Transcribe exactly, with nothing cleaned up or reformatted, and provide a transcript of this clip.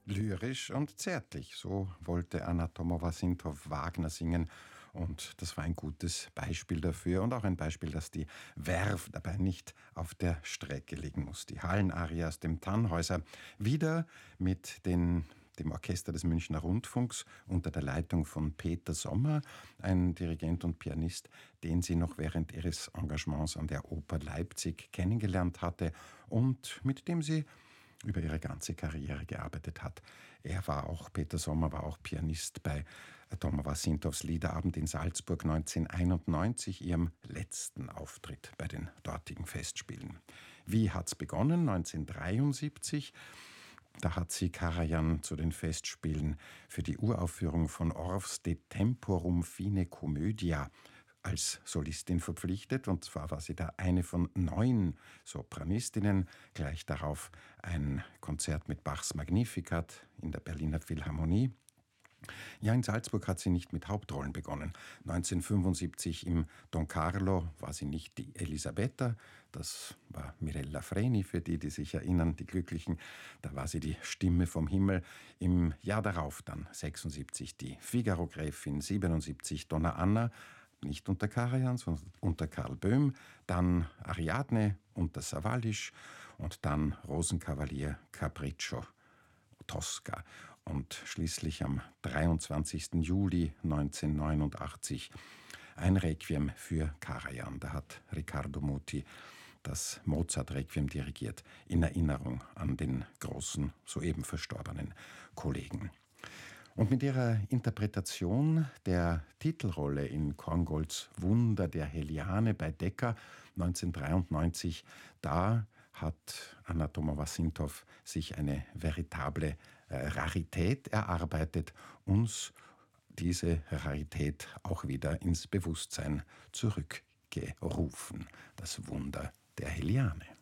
Lyrisch und zärtlich, so wollte Anna Tomowa-Sintow Wagner singen. Und das war ein gutes Beispiel dafür und auch ein Beispiel, dass die Verve dabei nicht auf der Strecke liegen muss. Die Hallenarie aus dem Tannhäuser wieder mit den dem Orchester des Münchner Rundfunks unter der Leitung von Peter Sommer, ein Dirigent und Pianist, den sie noch während ihres Engagements an der Oper Leipzig kennengelernt hatte und mit dem sie über ihre ganze Karriere gearbeitet hat. Er war auch, Peter Sommer war auch Pianist bei Tomowa-Sintows Liederabend in Salzburg neunzehnhunderteinundneunzig, ihrem letzten Auftritt bei den dortigen Festspielen. Wie hat's begonnen? neunzehnhundertdreiundsiebzig. Da hat sie Karajan zu den Festspielen für die Uraufführung von Orffs De temporum fine Comödia als Solistin verpflichtet. Und zwar war sie da eine von neun Sopranistinnen. Gleich darauf ein Konzert mit Bachs Magnificat in der Berliner Philharmonie. Ja, in Salzburg hat sie nicht mit Hauptrollen begonnen. neunzehnhundertfünfundsiebzig im Don Carlo war sie nicht die Elisabetta, das war Mirella Freni, für die, die sich erinnern, die Glücklichen. Da war sie die Stimme vom Himmel. Im Jahr darauf dann, sechsundsiebzig, die Figaro-Gräfin, siebenundsiebzig Donna Anna, nicht unter Karajan, sondern unter Karl Böhm, dann Ariadne unter Sawallisch und dann Rosenkavalier, Capriccio, Tosca. Und schließlich am dreiundzwanzigsten Juli neunzehnhundertneunundachtzig ein Requiem für Karajan. Da hat Riccardo Muti das Mozart-Requiem dirigiert, in Erinnerung an den großen, soeben verstorbenen Kollegen. Und mit ihrer Interpretation der Titelrolle in Korngolds Wunder der Heliane bei Decca neunzehnhundertdreiundneunzig, da hat Anna Tomowa-Sintow sich eine veritable äh, Rarität erarbeitet, uns diese Rarität auch wieder ins Bewusstsein zurückgerufen. Das Wunder der Heliane.